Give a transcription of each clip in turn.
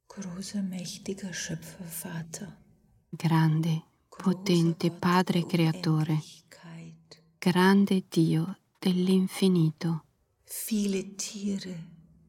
Großer, mächtiger Schöpfervater, grande, potente Padre Creatore, grande Dio dell'infinito, viele Tiere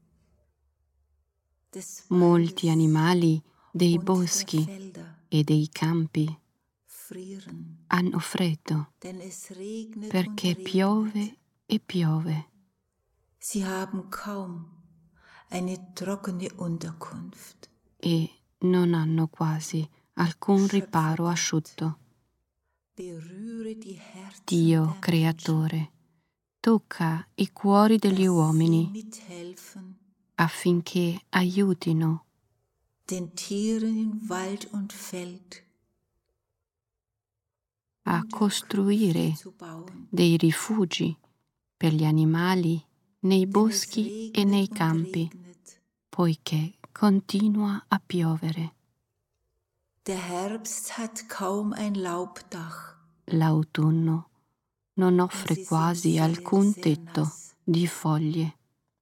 des molti Waldes animali dei und der boschi Felder e dei campi frieren, hanno freddo denn es regnet perché und regnet. piove e piove. Sie haben kaum eine trockene Unterkunft. E non hanno quasi alcun riparo asciutto. Berühre die Herzen Dio der Creatore, tocca i cuori degli Menschen, dass sie uomini mithelfen, affinché aiutino den Tieren in Wald und Feld a costruire zu bauen. dei rifugi per gli animali nei Denn es boschi e nei regnet und campi, regnet. poiché continua a piovere. Der Herbst hat kaum ein Laubdach. L'autunno non Und offre sie sind quasi sehr, alcun sehr tetto nass. di foglie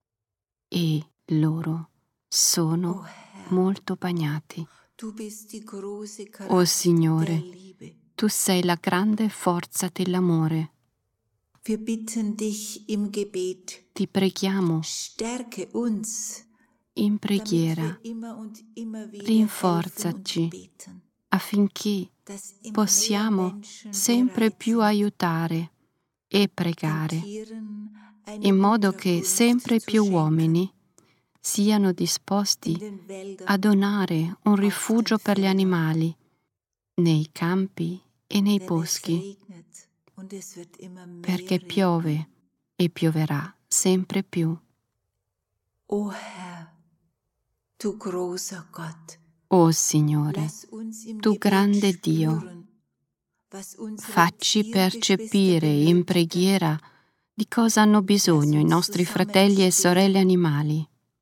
e loro sono O Herr, molto bagnati. du bist die große Kraft O der Signore, Liebe. tu sei la grande forza dell'amore. Wir bitten dich im Gebet, Ti preghiamo stärke uns, in damit preghiera, wir immer und immer wieder helfen und rinforzaci beten, affinché dass immer mehr possiamo Menschen sempre bereit più sind, aiutare e den pregare, Tieren eine in modo che Unterkunft sempre zu più schenken, uomini siano in disposti den Wäldern, a donare un rifugio auf den per gli Feldern. animali nei campi e nei Denn es boschi, regnet und es wird immer mehr perché regnen. piove e pioverà sempre più. O Herr, du großer Gott, O Signore, lass uns im tu Gebet grande Dio, spüren, was unsere facci Tiergeschwister percepire in benötigen. preghiera di cosa hanno bisogno i nostri fratelli e sorelle animali.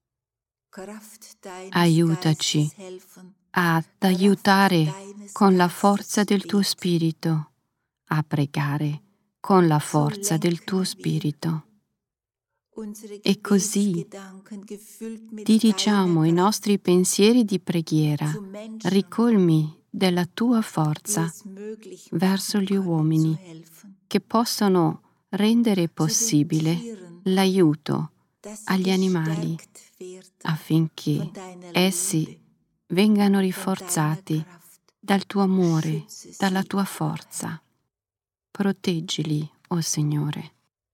Kraft deines Aiutaci Geistes helfen, ad Kraft aiutare deines con la Geistes forza del tuo beten. spirito, a pregare con la So forza del tuo lenken wir spirito. unsere E così Gebetsgedanken gefüllt mit dirigiamo deiner i Kraft nostri pensieri di preghiera, zu Menschen, ricolmi della tua die forza, es möglich verso machen gli können zu uomini helfen, che possono rendere zu den possibile Tieren, l'aiuto dass sie agli animali gestärkt werden affinché von deiner essi Liebe, vengano von deiner rinforzati Kraft. dal tuo amore, Schütze dalla sie, tua o forza. Proteggili, o Signore.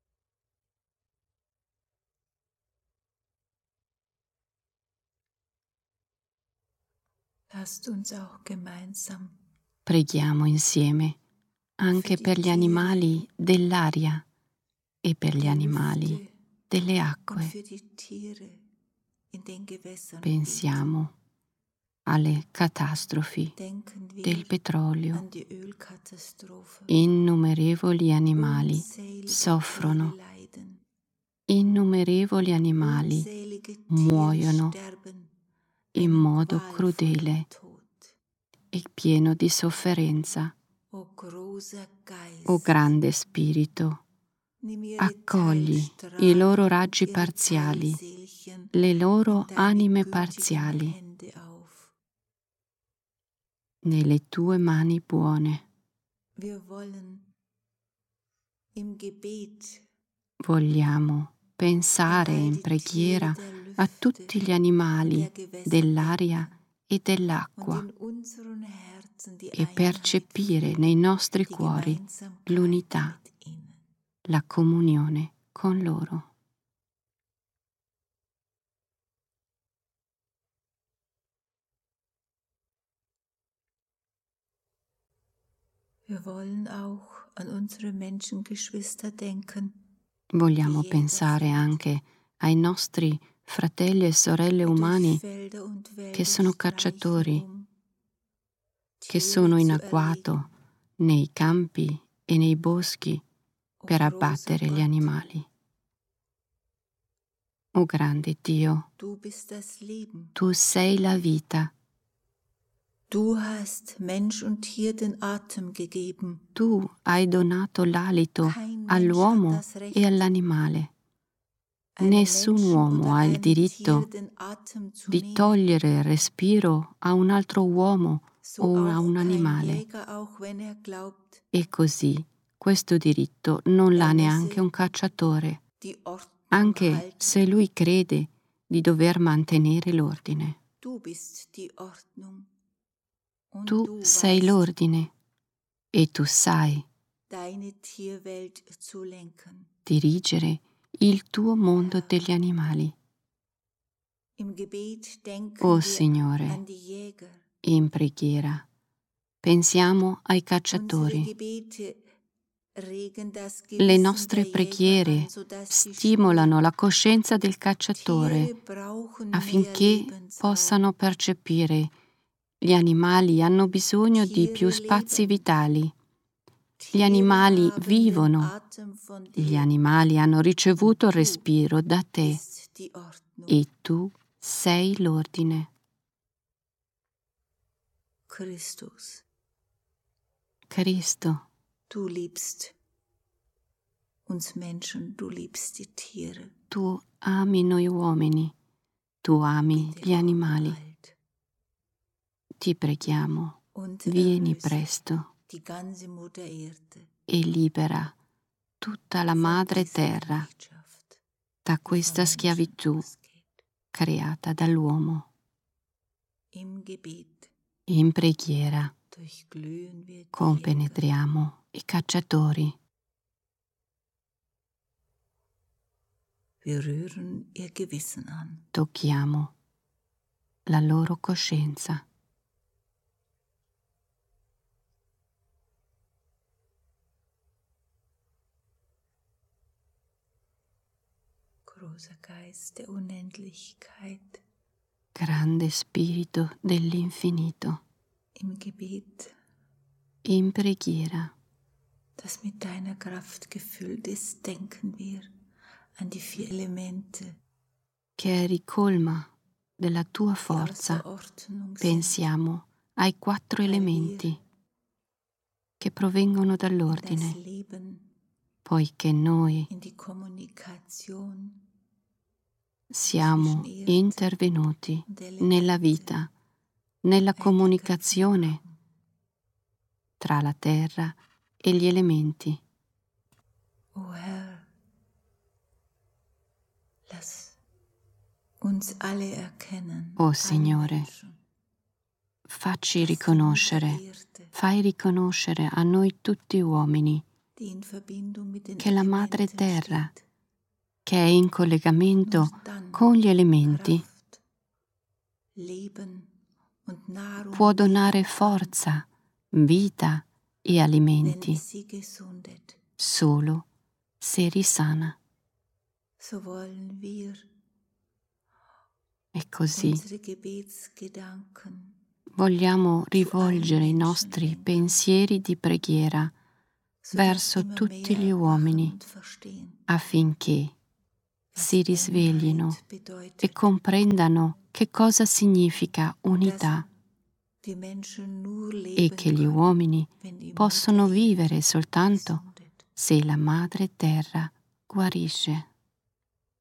Lasst uns auch gemeinsam Preghiamo insieme anche für die per gli Tiere animali dell'aria e per gli der animali Lüfte delle und acque. für die Tiere in den Gewässern beten. Pensiamo alle catastrofi Denken wir del petrolio. an die Ölkatastrophe. Innumerevoli animali Unzählige soffrono, Tiere leiden. innumerevoli animali Unzählige Tiere muoiono sterben in einen modo qualvollen crudele Tod. e pieno di sofferenza. O großer Geist, O grande spirito, nimm ihre accogli i Teilstrahlen, loro raggi ihre parziali, Teilseelchen le loro in deine anime gütigen parziali Hände auf. nelle tue mani buone. Wir wollen im Gebet Vogliamo an pensare all in die Tiere preghiera der a Lüfte tutti gli und animali der Gewässer dell'aria denken e und dell'acqua in unseren Herzen die e Einheit percepire fühlen, nei nostri die cuori Gemeinsamkeit l'unità, mit ihnen. la comunione con loro. Wir wollen auch an unsere Menschengeschwister denken, Vogliamo die Jäger pensare sind, anche ai nostri fratelli e sorelle die durch umani Felder und che Wälder sono streichen, cacciatori, che Tiere sono in zu agguato erlegen. nei campi e nei boschi O per großer abbattere gli Gott, animali. O grande Dio, du bist das Leben. tu sei la vita, Du hast Mensch und Tier den Atem gegeben. tu hai donato l'alito Kein Mensch hat all'uomo das Recht, e all'animale. Nessun uomo ha il diritto di togliere il respiro a un altro uomo o a un animale. E così questo diritto non l'ha neanche un cacciatore, anche se lui crede di dover mantenere l'ordine. Tu sei l'ordine e tu sai dirigere il tuo mondo degli animali. O Signore, in preghiera pensiamo ai cacciatori. Le nostre preghiere stimolano la coscienza del cacciatore affinché possano percepire gli animali hanno bisogno di più spazi vitali. Gli animali vivono, gli animali hanno ricevuto il respiro da te e tu sei l'ordine. Cristo, du liebst uns Menschen, du liebst die Tiere. Tu ami noi uomini, tu ami gli animali. Ti preghiamo, vieni presto e libera tutta la madre terra da questa schiavitù creata dall'uomo. In preghiera compenetriamo i cacciatori. Tocchiamo la loro coscienza. Großer Geist der Unendlichkeit, Grande Spirito dell'infinito, im Gebet, in preghiera, das mit deiner Kraft gefüllt ist, denken wir an die 4 Elemente, che è ricolma della tua forza, pensiamo ai 4 elementi che provengono dall'ordine, poiché noi siamo intervenuti nella vita, nella comunicazione tra la terra e gli elementi. O Herr, lass uns alle erkennen, O Signore, facci riconoscere, fai riconoscere a noi tutti uomini che la Madre Terra, che è in collegamento con gli elementi, può donare forza, vita e alimenti solo se risana. E così vogliamo rivolgere i nostri pensieri di preghiera verso tutti gli uomini affinché si risveglino e comprendano che cosa significa unità e che gli uomini possono vivere soltanto se la Madre Terra guarisce.